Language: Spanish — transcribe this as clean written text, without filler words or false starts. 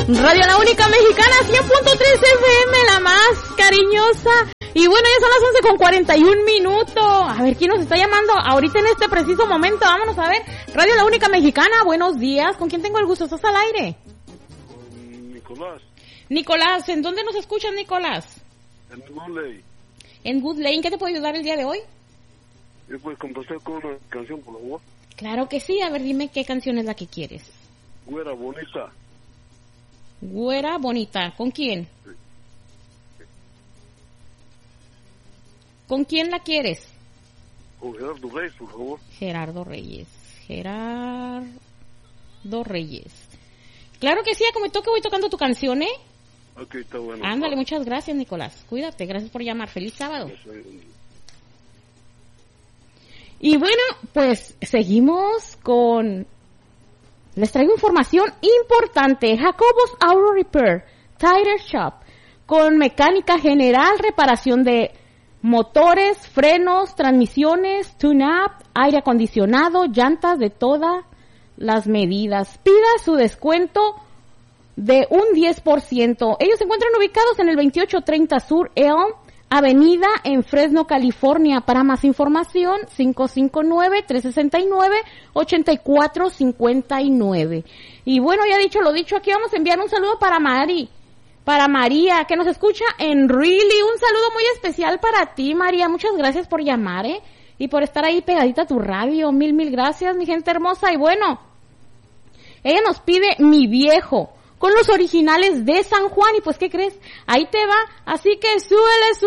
Radio La Única Mexicana, 100.3 FM, la más cariñosa. Y bueno, ya son las 11:41. A ver, ¿quién nos está llamando ahorita en este preciso momento? Vámonos a ver. Radio La Única Mexicana, buenos días. ¿Con quién tengo el gusto? ¿Estás al aire? Nicolás. Nicolás, ¿en dónde nos escuchas, Nicolás? En Woodley. En Woodley. ¿En qué te puedo ayudar el día de hoy? Yo puedo complacer con una canción, por favor. Claro que sí. A ver, dime qué canción es la que quieres. Güera bonita. Güera bonita. ¿Con quién? ¿Con quién la quieres? Con Gerardo Reyes, por favor. Gerardo Reyes. Claro que sí, como toque voy tocando tu canción, ¿eh? Ok, está bueno. Ándale, muchas gracias, Nicolás. Cuídate, gracias por llamar. Feliz sábado. Y bueno, pues seguimos con... Les traigo información importante. Jacobus Auto Repair, Tire Shop, con mecánica general, reparación de motores, frenos, transmisiones, tune-up, aire acondicionado, llantas de todas las medidas. Pida su descuento de un 10%. Ellos se encuentran ubicados en el 2830 Sur Elm Avenida en Fresno, California. Para más información, 559-369-8459. Y bueno, ya dicho lo dicho, aquí vamos a enviar un saludo para María, que nos escucha en Really. Un saludo muy especial para ti, María. Muchas gracias por llamar, y por estar ahí pegadita a tu radio. Mil gracias, mi gente hermosa. Y bueno, ella nos pide Mi Viejo, con los originales de San Juan. Y pues, ¿qué crees? Ahí te va. Así que súbele.